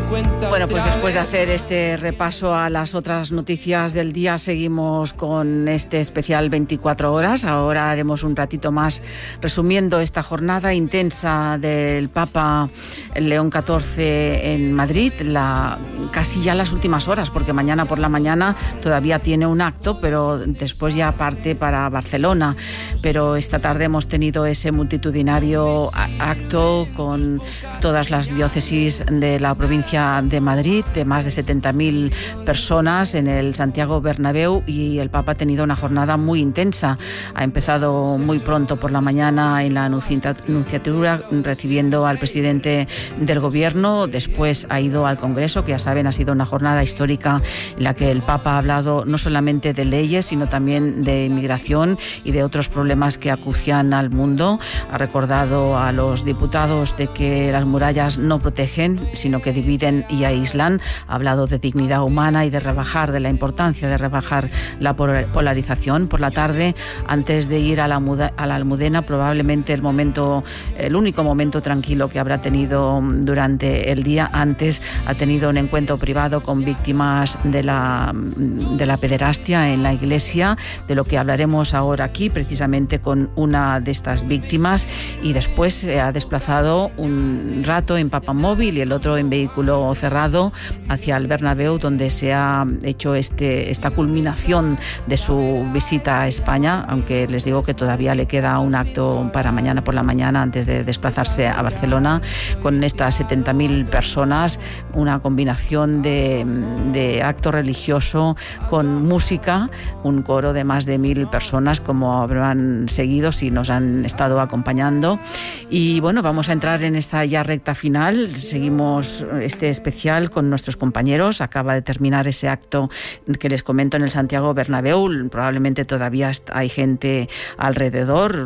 Bueno, pues después de hacer este repaso a las otras noticias del día, seguimos con este especial 24 horas. Ahora haremos un ratito más resumiendo esta jornada intensa del Papa León XIV en Madrid, casi ya las últimas horas, porque mañana por la mañana todavía tiene un acto, pero después ya parte para Barcelona. Pero esta tarde hemos tenido ese multitudinario acto con todas las diócesis de la provincia de Madrid, de más de 70.000 personas en el Santiago Bernabéu, y el Papa ha tenido una jornada muy intensa. Ha empezado muy pronto por la mañana en la Nunciatura recibiendo al presidente del Gobierno, después ha ido al Congreso, que ya saben ha sido una jornada histórica en la que el Papa ha hablado no solamente de leyes, sino también de inmigración y de otros problemas que acucian al mundo. Ha recordado a los diputados de que las murallas no protegen, sino que dividen y aíslan. Ha hablado de dignidad humana y de la importancia de rebajar la polarización. Por la tarde, antes de ir a la Almudena, probablemente el único momento tranquilo que habrá tenido durante el día, antes ha tenido un encuentro privado con víctimas de la pederastia en la iglesia, de lo que hablaremos ahora aquí, precisamente con una de estas víctimas, y después se ha desplazado un rato en papamóvil y el otro en vehículo cerrado hacia el Bernabéu, donde se ha hecho esta culminación de su visita a España, aunque les digo que todavía le queda un acto para mañana por la mañana antes de desplazarse a Barcelona, con estas 70.000 personas, una combinación de acto religioso con música, un coro de más de 1.000 personas, como habrán seguido si nos han estado acompañando. Y bueno, vamos a entrar en esta ya recta final. Seguimos este especial con nuestros compañeros. Acaba de terminar ese acto que les comento en el Santiago Bernabéu. Probablemente todavía hay gente alrededor.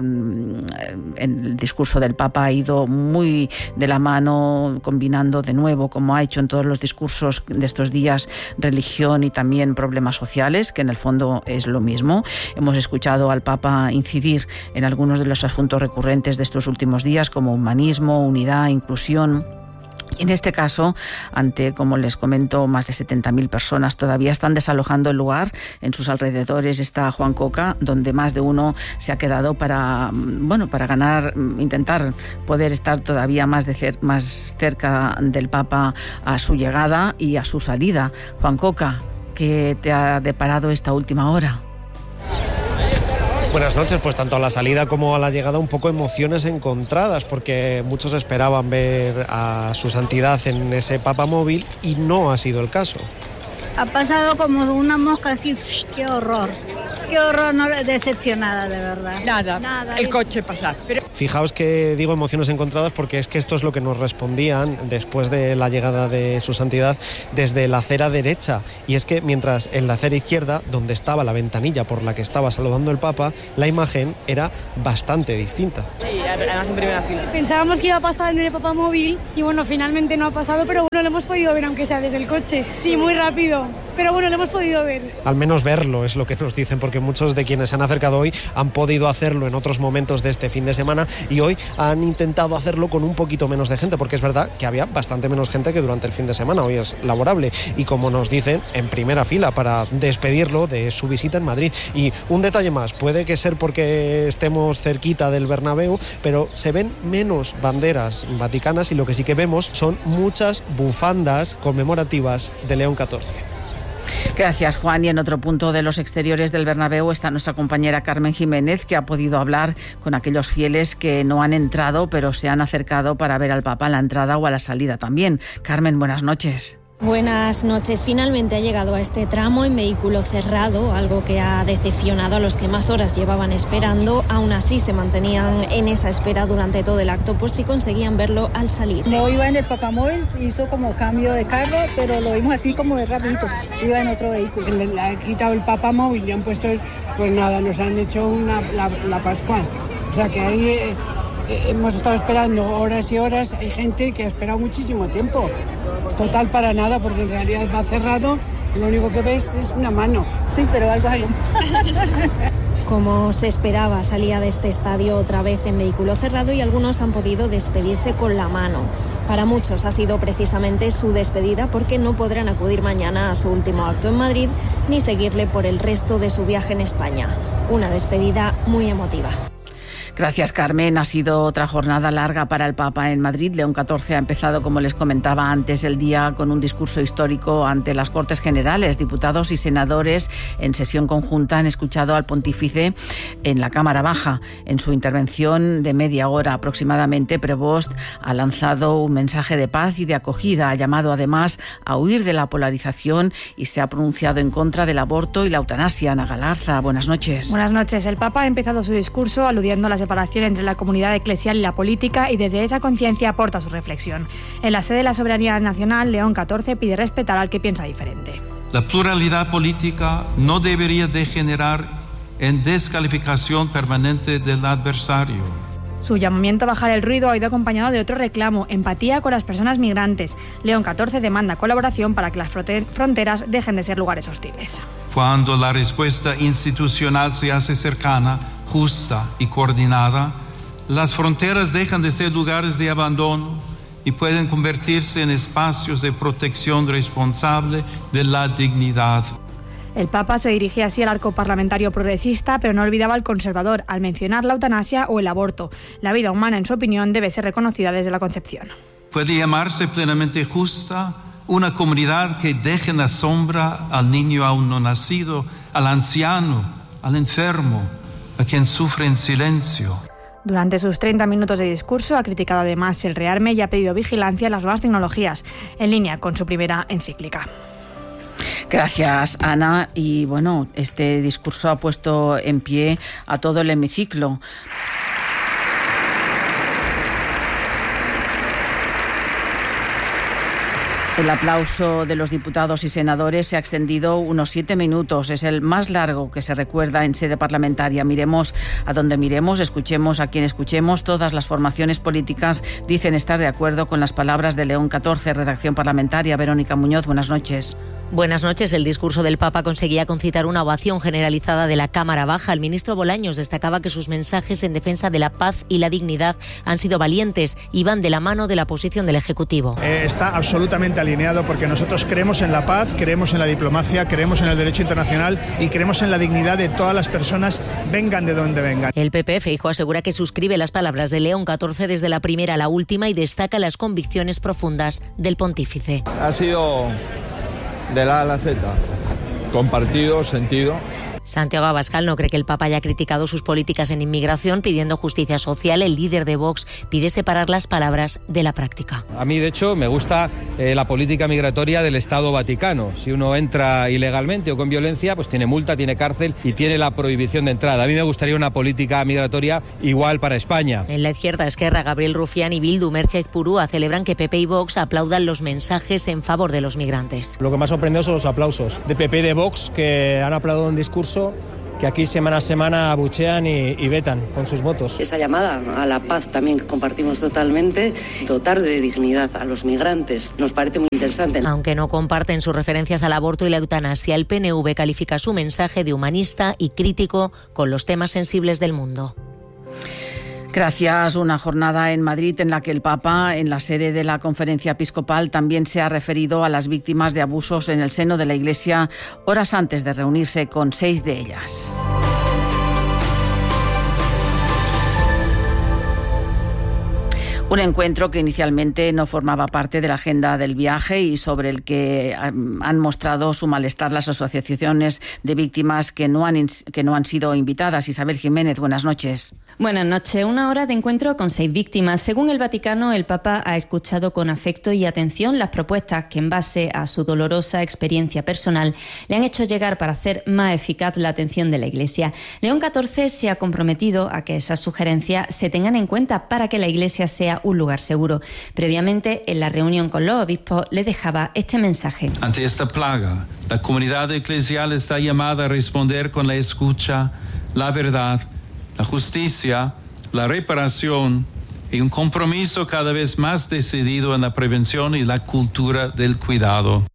El discurso del Papa ha ido muy de la mano, combinando de nuevo, como ha hecho en todos los discursos de estos días, religión y también problemas sociales, que en el fondo es lo mismo. Hemos escuchado al Papa incidir en algunos de los asuntos recurrentes de estos últimos días, como humanismo, unidad, inclusión. Y en este caso, como les comento, más de 70.000 personas todavía están desalojando el lugar. En sus alrededores está Juan Coca, donde más de uno se ha quedado para intentar poder estar todavía más cerca del Papa a su llegada y a su salida. Juan Coca, ¿qué te ha deparado esta última hora? Buenas noches. Pues tanto a la salida como a la llegada un poco emociones encontradas, porque muchos esperaban ver a su santidad en ese papamóvil y no ha sido el caso. Ha pasado como una mosca así, qué horror, no, decepcionada de verdad. Nada. El coche pasar. Fijaos que digo emociones encontradas porque es que esto es lo que nos respondían después de la llegada de su santidad desde la acera derecha, y es que mientras en la acera izquierda, donde estaba la ventanilla por la que estaba saludando el Papa, la imagen era bastante distinta. Sí, además en primera fila. Pensábamos que iba a pasar en el papamóvil y bueno, finalmente no ha pasado, pero bueno, lo hemos podido ver aunque sea desde el coche. Sí, muy rápido, pero bueno, lo hemos podido ver. Al menos verlo es lo que nos dicen, porque muchos de quienes se han acercado hoy han podido hacerlo en otros momentos de este fin de semana y hoy han intentado hacerlo con un poquito menos de gente, porque es verdad que había bastante menos gente que durante el fin de semana. Hoy es laborable y, como nos dicen, en primera fila para despedirlo de su visita en Madrid. Y un detalle más, puede que ser porque estemos cerquita del Bernabéu, pero se ven menos banderas vaticanas y lo que sí que vemos son muchas bufandas conmemorativas de León XIV. Gracias, Juan. Y en otro punto de los exteriores del Bernabéu está nuestra compañera Carmen Jiménez, que ha podido hablar con aquellos fieles que no han entrado, pero se han acercado para ver al Papa a la entrada o a la salida también. Carmen, buenas noches. Buenas noches. Finalmente ha llegado a este tramo en vehículo cerrado, algo que ha decepcionado a los que más horas llevaban esperando. Aún así se mantenían en esa espera durante todo el acto por si conseguían verlo al salir. No iba en el papamóvil, hizo como cambio de carro, pero lo vimos así como de rapidito. Iba en otro vehículo. Le han quitado el papamóvil y han puesto, pues nada, nos han hecho la Pascual. O sea que ahí hemos estado esperando horas y horas. Hay gente que ha esperado muchísimo tiempo. Total para nada, porque en realidad va cerrado, lo único que ves es una mano. Sí, pero algo. Como se esperaba, salía de este estadio otra vez en vehículo cerrado y algunos han podido despedirse con la mano. Para muchos ha sido precisamente su despedida porque no podrán acudir mañana a su último acto en Madrid ni seguirle por el resto de su viaje en España. Una despedida muy emotiva. Gracias, Carmen. Ha sido otra jornada larga para el Papa en Madrid. León XIV ha empezado, como les comentaba antes, el día con un discurso histórico ante las Cortes Generales. Diputados y senadores en sesión conjunta han escuchado al pontífice en la Cámara Baja. En su intervención de media hora aproximadamente, Prevost ha lanzado un mensaje de paz y de acogida. Ha llamado además a huir de la polarización y se ha pronunciado en contra del aborto y la eutanasia. Ana Galarza, buenas noches. Buenas noches. El Papa ha empezado su discurso aludiendo a la separación entre la comunidad eclesial y la política y desde esa conciencia aporta su reflexión. En la sede de la soberanía nacional, León XIV pide respetar al que piensa diferente. La pluralidad política no debería degenerar en descalificación permanente del adversario. Su llamamiento a bajar el ruido ha ido acompañado de otro reclamo: empatía con las personas migrantes. León XIV demanda colaboración para que las fronteras dejen de ser lugares hostiles. Cuando la respuesta institucional se hace cercana, justa y coordinada, las fronteras dejan de ser lugares de abandono y pueden convertirse en espacios de protección responsable de la dignidad. El Papa se dirigía así al arco parlamentario progresista, pero no olvidaba al conservador al mencionar la eutanasia o el aborto. La vida humana, en su opinión, debe ser reconocida desde la concepción. Puede llamarse plenamente justa una comunidad que deje en la sombra al niño aún no nacido, al anciano, al enfermo, a quien sufre en silencio. Durante sus 30 minutos de discurso ha criticado además el rearme y ha pedido vigilancia en las nuevas tecnologías, en línea con su primera encíclica. Gracias, Ana. Y bueno, este discurso ha puesto en pie a todo el hemiciclo. El aplauso de los diputados y senadores se ha extendido unos 7 minutos. Es el más largo que se recuerda en sede parlamentaria. Miremos a donde miremos, escuchemos a quien escuchemos. Todas las formaciones políticas dicen estar de acuerdo con las palabras de León XIV. Redacción parlamentaria, Verónica Muñoz, buenas noches. Buenas noches. El discurso del Papa conseguía concitar una ovación generalizada de la Cámara Baja. El ministro Bolaños destacaba que sus mensajes en defensa de la paz y la dignidad han sido valientes y van de la mano de la posición del Ejecutivo. Está absolutamente alineado porque nosotros creemos en la paz, creemos en la diplomacia, creemos en el derecho internacional y creemos en la dignidad de todas las personas, vengan de donde vengan. El PP, Feijóo, asegura que suscribe las palabras de León XIV desde la primera a la última y destaca las convicciones profundas del pontífice. Ha sido de la A a la Z, compartido, sentido. Santiago Abascal no cree que el Papa haya criticado sus políticas en inmigración, pidiendo justicia social. El líder de Vox pide separar las palabras de la práctica. A mí, de hecho, me gusta la política migratoria del Estado Vaticano. Si uno entra ilegalmente o con violencia, pues tiene multa, tiene cárcel y tiene la prohibición de entrada. A mí me gustaría una política migratoria igual para España. En la izquierda, Esquerra, Gabriel Rufián y Bildu, Merche Purúa celebran que PP y Vox aplaudan los mensajes en favor de los migrantes. Lo que más sorprendió son los aplausos de PP y de Vox, que han aplaudido un discurso que aquí semana a semana abuchean y vetan con sus votos. Esa llamada a la paz también que compartimos totalmente, dotar de dignidad a los migrantes, nos parece muy interesante. Aunque no comparten sus referencias al aborto y la eutanasia, el PNV califica su mensaje de humanista y crítico con los temas sensibles del mundo. Gracias. Una jornada en Madrid en la que el Papa, en la sede de la Conferencia Episcopal, también se ha referido a las víctimas de abusos en el seno de la Iglesia horas antes de reunirse con 6 de ellas. Un encuentro que inicialmente no formaba parte de la agenda del viaje y sobre el que han mostrado su malestar las asociaciones de víctimas que no han sido invitadas. Isabel Jiménez, buenas noches. Buenas noches. Una hora de encuentro con 6 víctimas. Según el Vaticano, el Papa ha escuchado con afecto y atención las propuestas que, en base a su dolorosa experiencia personal, le han hecho llegar para hacer más eficaz la atención de la Iglesia. León XIV se ha comprometido a que esas sugerencias se tengan en cuenta para que la Iglesia sea un lugar seguro. Previamente, en la reunión con los obispos, le dejaba este mensaje. Ante esta plaga, la comunidad eclesial está llamada a responder con la escucha, la verdad, la justicia, la reparación y un compromiso cada vez más decidido en la prevención y la cultura del cuidado.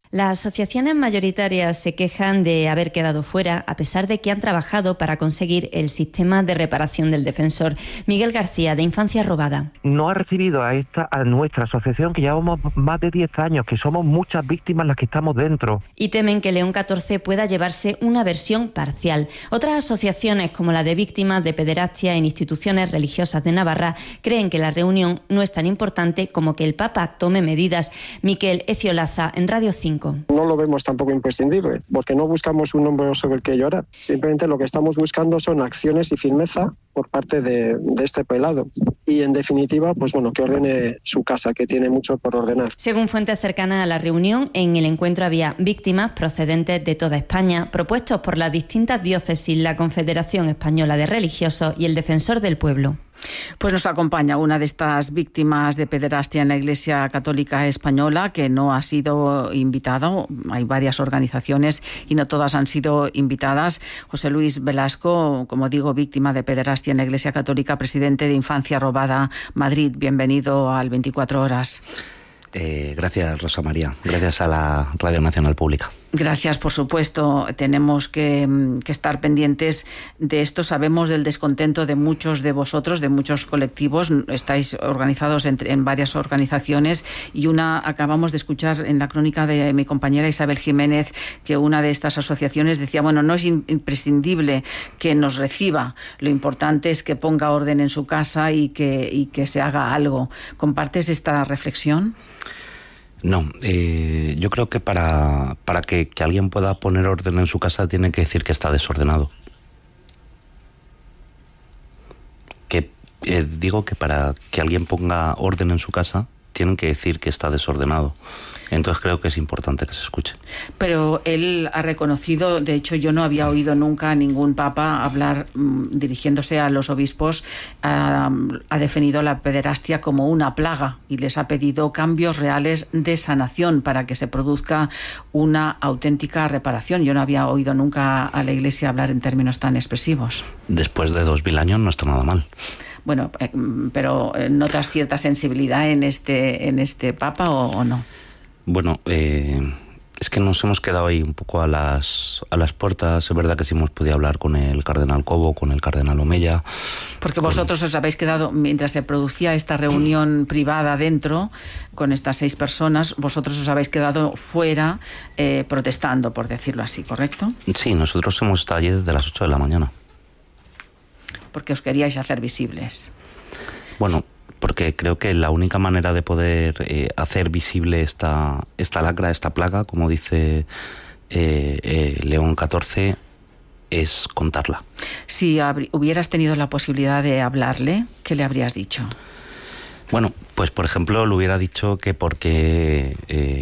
Las asociaciones mayoritarias se quejan de haber quedado fuera, a pesar de que han trabajado para conseguir el sistema de reparación del defensor. Miguel García, de Infancia Robada. No ha recibido a nuestra asociación, que llevamos más de 10 años, que somos muchas víctimas las que estamos dentro. Y temen que León 14 pueda llevarse una versión parcial. Otras asociaciones, como la de víctimas de pederastia en instituciones religiosas de Navarra, creen que la reunión no es tan importante como que el Papa tome medidas. Miquel Eciolaza, en Radio 5. No lo vemos tampoco imprescindible, porque no buscamos un hombro sobre el que llorar. Simplemente lo que estamos buscando son acciones y firmeza por parte de este pelado. Y en definitiva, pues bueno, que ordene su casa, que tiene mucho por ordenar. Según fuentes cercanas a la reunión, en el encuentro había víctimas procedentes de toda España, propuestos por las distintas diócesis, la Confederación Española de Religiosos y el Defensor del Pueblo. Pues nos acompaña una de estas víctimas de pederastia en la Iglesia Católica Española, que no ha sido invitada. Hay varias organizaciones y no todas han sido invitadas. José Luis Velasco, como digo, víctima de pederastia en la Iglesia Católica, presidente de Infancia Robada Madrid. Bienvenido al 24 Horas. Gracias, Rosa María. Gracias a la Radio Nacional Pública. Gracias, por supuesto. Tenemos que estar pendientes de esto. Sabemos del descontento de muchos de vosotros, de muchos colectivos. Estáis organizados en varias organizaciones y acabamos de escuchar en la crónica de mi compañera Isabel Jiménez que una de estas asociaciones decía, bueno, no es imprescindible que nos reciba, lo importante es que ponga orden en su casa y que se haga algo. ¿Compartes esta reflexión? No, yo creo que para que alguien pueda poner orden en su casa tiene que decir que está desordenado. Digo que para que alguien ponga orden en su casa tienen que decir que está desordenado. Entonces creo que es importante que se escuche. Pero él ha reconocido, de hecho yo no había oído nunca a ningún papa hablar, dirigiéndose a los obispos, ha definido la pederastia como una plaga y les ha pedido cambios reales de sanación para que se produzca una auténtica reparación. Yo no había oído nunca a la Iglesia hablar en términos tan expresivos. Después de 2000 años no está nada mal. Bueno, pero ¿notas cierta sensibilidad en este papa o no? Bueno, es que nos hemos quedado ahí un poco a las puertas. Es verdad que sí hemos podido hablar con el cardenal Cobo, con el cardenal Omeya. Porque vosotros os habéis quedado, mientras se producía esta reunión privada dentro, con estas 6 personas, vosotros os habéis quedado fuera protestando, por decirlo así, ¿correcto? Sí, nosotros hemos estado allí desde las 8 de la mañana. Porque os queríais hacer visibles. Bueno, porque creo que la única manera de poder hacer visible esta lacra, esta plaga, como dice León XIV, es contarla. Si hubieras tenido la posibilidad de hablarle, ¿qué le habrías dicho? Bueno, pues por ejemplo le hubiera dicho que por qué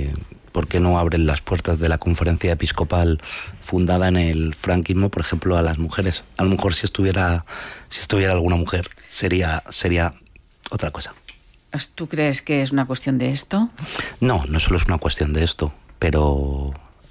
no abren las puertas de la conferencia episcopal fundada en el franquismo, por ejemplo, a las mujeres. A lo mejor si estuviera alguna mujer sería otra cosa. ¿Tú crees que es una cuestión de esto? No solo es una cuestión de esto, pero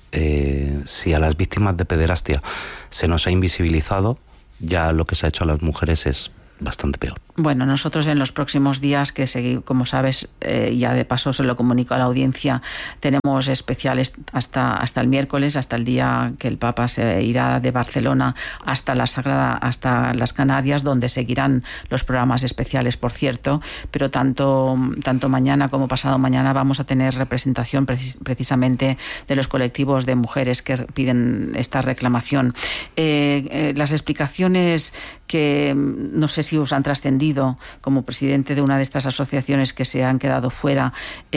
si a las víctimas de pederastia se nos ha invisibilizado, ya lo que se ha hecho a las mujeres es bastante peor. Bueno, nosotros en los próximos días, que seguimos, como sabes, ya de paso se lo comunico a la audiencia, tenemos especiales hasta el miércoles, hasta el día que el Papa se irá de Barcelona hasta las Canarias, donde seguirán los programas especiales, por cierto, pero tanto mañana como pasado mañana vamos a tener representación precisamente de los colectivos de mujeres que piden esta reclamación. Las explicaciones que no sé si os han trascendido como presidente de una de estas asociaciones que se han quedado fuera,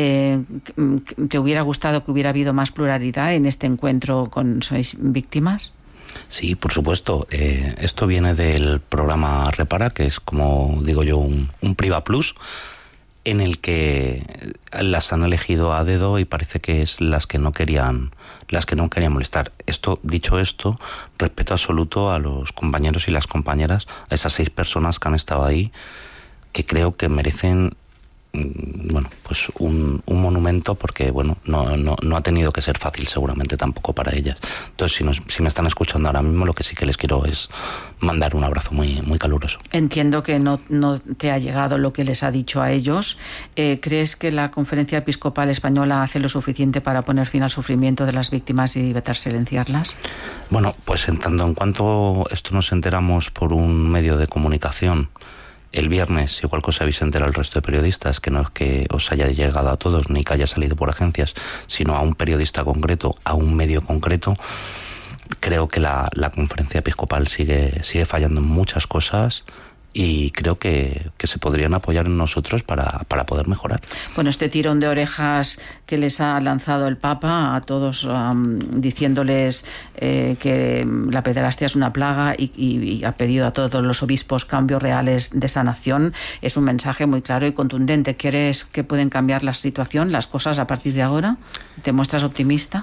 ¿te hubiera gustado que hubiera habido más pluralidad en este encuentro con 6 víctimas? Sí, por supuesto. Esto viene del programa Repara, que es, como digo yo, un Priva Plus, en el que las han elegido a dedo y parece que es las que no querían molestar. Dicho esto, respeto absoluto a los compañeros y las compañeras, a esas 6 personas que han estado ahí, que creo que merecen bueno, pues un monumento, porque bueno, no ha tenido que ser fácil seguramente tampoco para ellas. Entonces, si me están escuchando ahora mismo, lo que sí que les quiero es mandar un abrazo muy, muy caluroso. Entiendo que no te ha llegado lo que les ha dicho a ellos. ¿Crees que la Conferencia Episcopal Española hace lo suficiente para poner fin al sufrimiento de las víctimas y evitar silenciarlas? Bueno, pues en tanto en cuanto esto nos enteramos por un medio de comunicación el viernes, igual que os habéis enterado el resto de periodistas, que no es que os haya llegado a todos ni que haya salido por agencias, sino a un periodista concreto, a un medio concreto, creo que la Conferencia Episcopal sigue fallando en muchas cosas, y creo que se podrían apoyar en nosotros para poder mejorar. Bueno, este tirón de orejas que les ha lanzado el Papa a todos, diciéndoles que la pederastia es una plaga, y ha pedido a todos los obispos cambios reales de sanación, es un mensaje muy claro y contundente. ¿Crees que pueden cambiar la situación, las cosas a partir de ahora? ¿Te muestras optimista?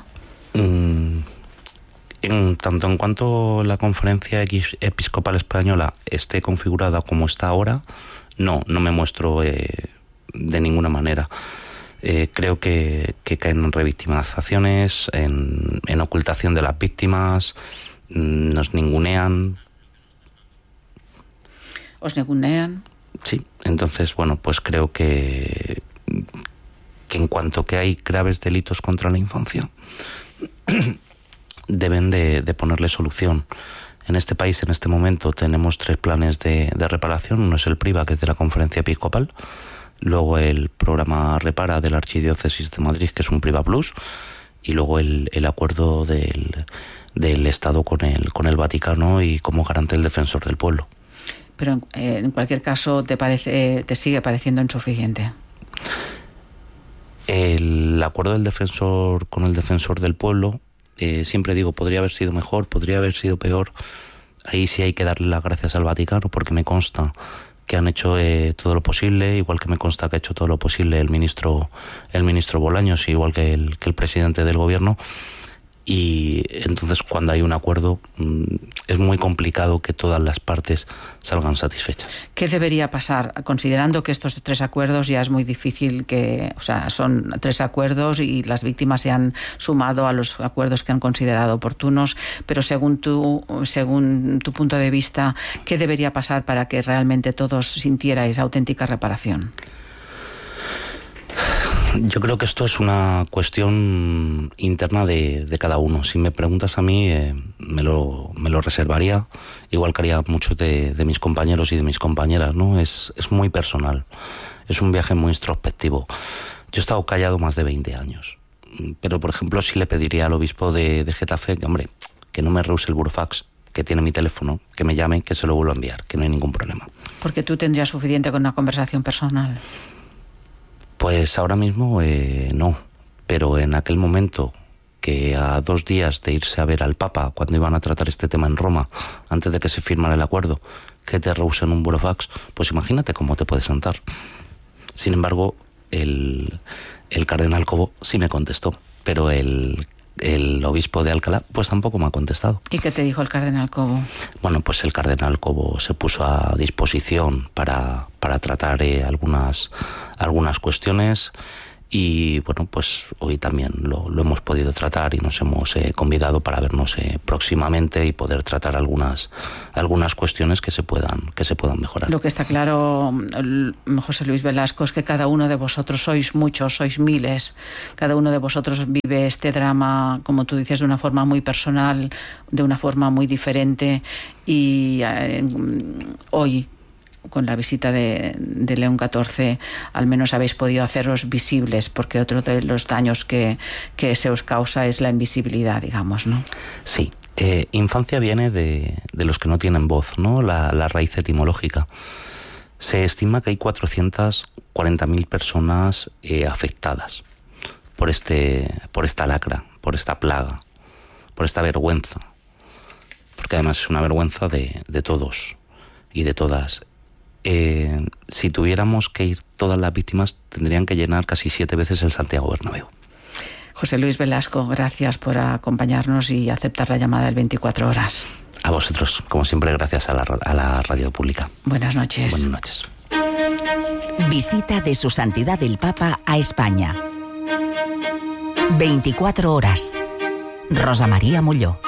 En tanto en cuanto la Conferencia Episcopal Española esté configurada como está ahora, no me muestro de ninguna manera. Creo que caen en revictimizaciones, en ocultación de las víctimas, nos ningunean. ¿Os ningunean? Sí, entonces, bueno, pues creo que en cuanto que hay graves delitos contra la infancia, deben de ponerle solución. En este país, en este momento, tenemos 3 planes de reparación. Uno es el PRIVA, que es de la Conferencia Episcopal. Luego el programa Repara de la Archidiócesis de Madrid, que es un PRIVA Plus. Y luego el acuerdo del Estado con el Vaticano y como garante del defensor del pueblo. Pero en cualquier caso, ¿te sigue pareciendo insuficiente? El acuerdo del defensor con el defensor del pueblo, siempre digo, podría haber sido mejor, podría haber sido peor. Ahí sí hay que darle las gracias al Vaticano, porque me consta que han hecho todo lo posible, igual que me consta que ha hecho todo lo posible el ministro Bolaños, igual que el presidente del gobierno. Y entonces, cuando hay un acuerdo, es muy complicado que todas las partes salgan satisfechas. ¿Qué debería pasar? Considerando que estos 3 acuerdos ya es muy difícil son 3 acuerdos y las víctimas se han sumado a los acuerdos que han considerado oportunos, pero según tu punto de vista, ¿qué debería pasar para que realmente todos sintierais auténtica reparación? Yo creo que esto es una cuestión interna de cada uno. Si me preguntas a mí, me lo reservaría, igual que haría muchos de mis compañeros y de mis compañeras, ¿no? Es muy personal, es un viaje muy introspectivo. Yo he estado callado más de 20 años, pero por ejemplo sí le pediría al obispo de Getafe que no me rehúse el burofax, que tiene mi teléfono, que me llame, que se lo vuelvo a enviar, que no hay ningún problema. Porque tú tendrías suficiente con una conversación personal. Pues ahora mismo no, pero en aquel momento, que a 2 días de irse a ver al Papa, cuando iban a tratar este tema en Roma, antes de que se firmara el acuerdo, que te rehusen un burofax, pues imagínate cómo te puedes sentar. Sin embargo, el cardenal Cobo sí me contestó, pero el obispo de Alcalá pues tampoco me ha contestado. ¿Y qué te dijo el cardenal Cobo? Bueno, pues el cardenal Cobo se puso a disposición para tratar algunas cuestiones, y bueno, pues hoy también lo hemos podido tratar y nos hemos convidado para vernos próximamente y poder tratar algunas cuestiones que se puedan mejorar. Lo que está claro, José Luis Velasco, es que cada uno de vosotros sois muchos, sois miles, cada uno de vosotros vive este drama, como tú dices, de una forma muy personal, de una forma muy diferente, y hoy, con la visita de León XIV, al menos habéis podido haceros visibles, porque otro de los daños que se os causa es la invisibilidad, digamos, ¿no? Sí. Infancia viene de los que no tienen voz, ¿no? La raíz etimológica. Se estima que hay 440.000 personas afectadas por esta lacra, por esta plaga, por esta vergüenza, porque además es una vergüenza de todos y de todas. Si tuviéramos que ir todas las víctimas, tendrían que llenar casi 7 veces el Santiago Bernabéu. José Luis Velasco, gracias por acompañarnos y aceptar la llamada del 24 horas. A vosotros, como siempre, gracias a la radio pública. Buenas noches. Buenas noches. Visita de Su Santidad el Papa a España. 24 horas. Rosa María Molló.